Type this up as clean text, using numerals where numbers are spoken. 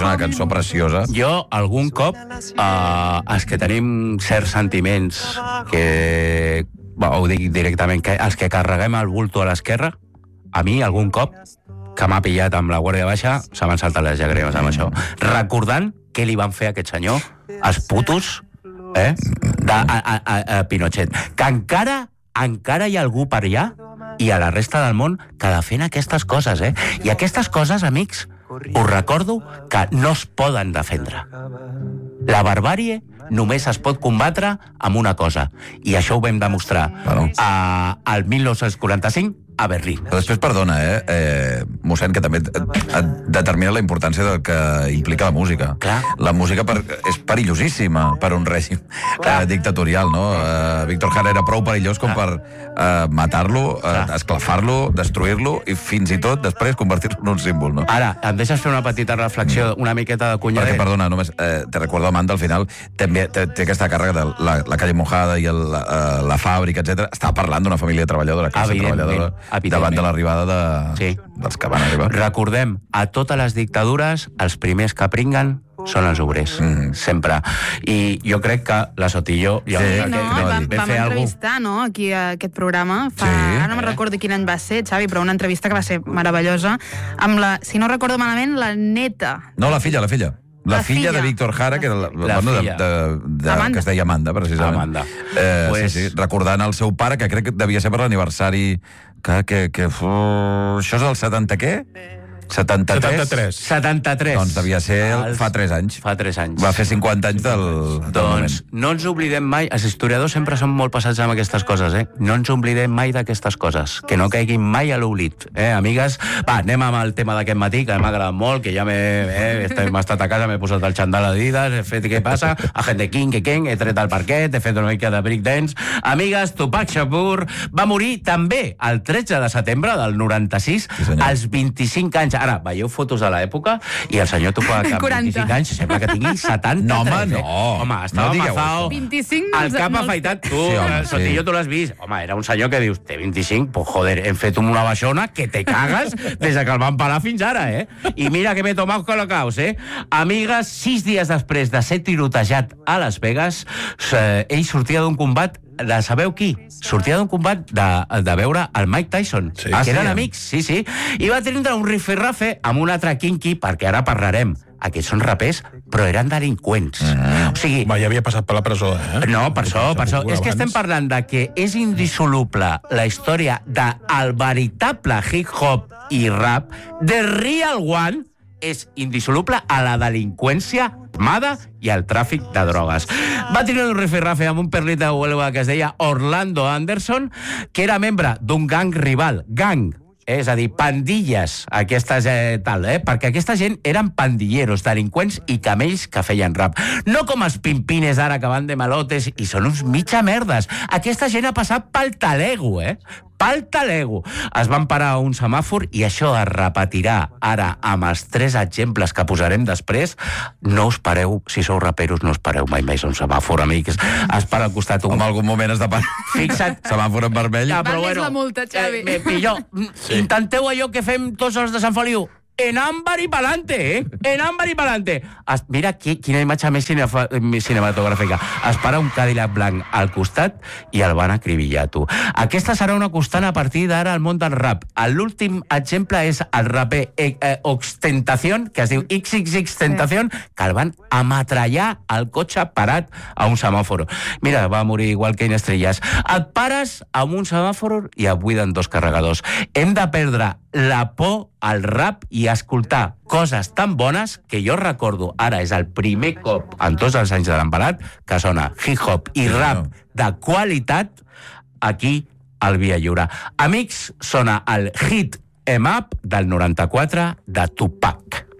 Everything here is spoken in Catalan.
és una cançó preciosa. Jo, algun cop, els que tenim certs sentiments que... ho dic directament, que els que carreguem el bulto a l'esquerra, a mi, algun cop, que m'ha pillat amb la guàrdia baixa, se m'han saltat les llàgrimes amb això. Recordant què li van fer a aquest senyor, els putos, de Pinochet. Que encara hi ha algú per allà i a la resta del món que defen aquestes coses, I aquestes coses, amics, us recordo que no es poden defendre. La barbàrie només es pot combatre amb una cosa, i això ho vam demostrar al 1945 a Berlín. Però després, perdona, mossèn, que també et determina la importància del que implica la música. Clar. La música és perillosíssima per un règim dictatorial, no? Víctor Jara era prou perillós com per matar-lo, esclafar-lo, destruir-lo i fins i tot després convertir-lo en un símbol, no? Ara, em deixes fer una petita reflexió, una miqueta de cunyada? Perquè, perdona, només te recordo, Amanda, al final també té aquesta càrrega de la calle Mojada i la fàbrica, etc. Està parlant d'una família treballadora, classe treballadora, davant de l'arribada dels que van arribar. Recordem, a totes les dictadures, els primers que pringuen són els obrers, sempre. I jo crec que la Sotillo... Vam entrevistar, no?, aquí a aquest programa. Ara no me'n recordo quin any va ser, Xavi, però una entrevista que va ser meravellosa, amb la, si no recordo malament, la neta. No, la filla. La filla de Víctor Jara, que era que es deia Amanda, precisament. Amanda. Recordant el seu pare, que crec que devia ser per l'aniversari... Això és del 70 què? 73. Doncs devia ser fa 3 anys. Fa 3 anys. Va fer 50 anys del moment. No ens oblidem mai, els historiadors sempre són molt passats amb aquestes coses, No ens oblidem mai d'aquestes coses, que no caiguin mai a l'oblit, amigues. Va, anem amb el tema d'aquest matí, que m'ha agradat molt, que ja m'he estat a casa, m'he posat el xandall a Adidas, he fet què passa, a gent de King, he tret el parquet, he fet una mica de break dance. Amigues, Tupac Shakur va morir també el 13 de setembre del 96, als 25 anys. Ara, veieu fotos de l'època i el senyor Tupac amb 25 anys sembla que tingui 73. No, home, no. Home, estava mazao. 25 el cap afaitat. Tu, Sotillo, tu l'has vist. Home, era un senyor que dius, té 25, pues joder, hem fet una baixona que te cagues des que el van parar fins ara, I mira que m'he tomat colocaus, Amigues, 6 dies després de ser tirotejat a Las Vegas, ell sortia d'un combat de sabeu qui? Sortia d'un combat de veure el Mike Tyson, que eren amics, sí. I va tenir un rifirrafe amb un altre quinqui, perquè ara parlarem. Aquests són rapers, però eren delinqüents. O sigui... Ja havia passat per la presó, No, per això. És que estem parlant de que és indissoluble la història del veritable hip-hop i rap, de Real One, és indissoluble a la delinqüència armada i al tràfic de drogues. Va tenir un rifirrafe amb un perlit de Huelva que es deia Orlando Anderson, que era membre d'un gang rival. És a dir, pandilles, aquestes perquè aquesta gent eren pandilleros, delinqüents i camells que feien rap. No com els pimpines ara que van de malotes i són uns mitja merdes. Aquesta gent ha passat pel talego, pel talego. Es van parar a un semàfor i això es repetirà ara amb els 3 exemples que posarem després. No us pareu, si sou raperos, no us pareu mai més a un semàfor, amics. Es para al costat un... En algun moment has de parar. Fixa't. Semàfor en vermell. Val més la multa, Xavi. Intenteu allò que fem tots els de Sant Feliu. En àmbar i pa'lante, En àmbar i pa'lante. Mira quina imatge més cinematogràfica. Es para un Cadillac blanc al costat i el van acribillar, tu. Aquesta serà una constant a partir d'ara al món del rap. L'últim exemple és el raper Ostentación, que es diu XXXTentación, que el van ametrallar al cotxe parat a un semàfor. Mira, va morir igual que Inestrellas. Et pares amb un semàfor i et buiden 2 carregadors. Hem de perdre la por al rap i escoltar coses tan bones que jo recordo, ara és el primer cop en tots els anys de l'Emparat que sona hip-hop i rap de qualitat aquí al Via Lliure. Amics, sona el Hit 'Em Up del 94 de Tupac.